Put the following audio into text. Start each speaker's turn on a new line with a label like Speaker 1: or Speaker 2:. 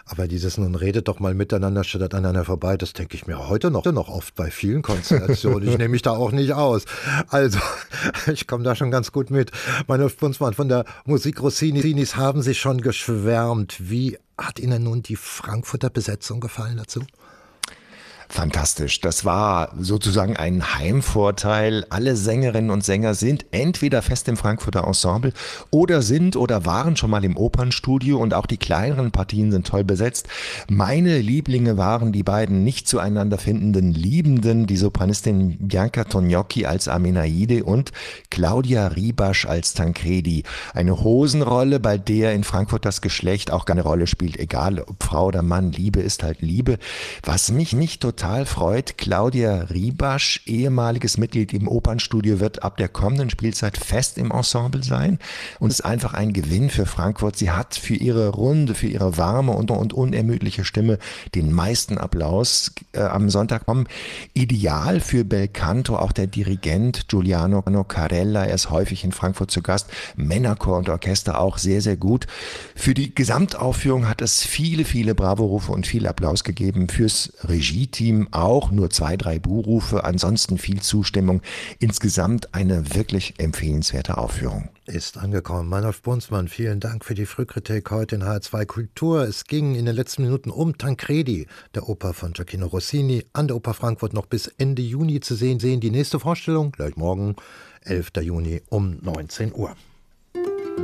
Speaker 1: Aber dieses nun redet doch mal miteinander statt aneinander vorbei, das denke ich mir heute noch oft bei vielen Konstellationen. Ich nehme mich da auch nicht aus. Also, ich komme da schon ganz gut mit. Meine Spunzmann, von der Musik Rossinis haben Sie schon geschwärmt. Wie hat Ihnen nun die Frankfurter Besetzung gefallen dazu?
Speaker 2: Fantastisch. Das war sozusagen ein Heimvorteil. Alle Sängerinnen und Sänger sind entweder fest im Frankfurter Ensemble oder sind oder waren schon mal im Opernstudio, und auch die kleineren Partien sind toll besetzt. Meine Lieblinge waren die beiden nicht zueinander findenden Liebenden, die Sopranistin Bianca Tognocchi als Amenaide und Claudia Ribasch als Tancredi. Eine Hosenrolle, bei der in Frankfurt das Geschlecht auch keine Rolle spielt, egal ob Frau oder Mann. Liebe ist halt Liebe. Was mich nicht total freut, Claudia Ribasch, ehemaliges Mitglied im Opernstudio, wird ab der kommenden Spielzeit fest im Ensemble sein, und ist einfach ein Gewinn für Frankfurt. Sie hat für ihre runde, für ihre warme und unermüdliche Stimme den meisten Applaus am Sonntag bekommen. Ideal für Belcanto, auch der Dirigent Giuliano Carella, er ist häufig in Frankfurt zu Gast. Männerchor und Orchester auch sehr, sehr gut. Für die Gesamtaufführung hat es viele Bravo-Rufe und viel Applaus gegeben. Fürs Regie-Team auch nur 2, 3 Buhrufe, ansonsten viel Zustimmung. Insgesamt eine wirklich empfehlenswerte Aufführung.
Speaker 1: Ist angekommen. Meinolf Brunsmann, vielen Dank für die Frühkritik heute in HR2 Kultur. Es ging in den letzten Minuten um Tancredi, der Oper von Gioacchino Rossini, an der Oper Frankfurt noch bis Ende Juni zu sehen. Die nächste Vorstellung gleich morgen, 11. Juni um 19 Uhr.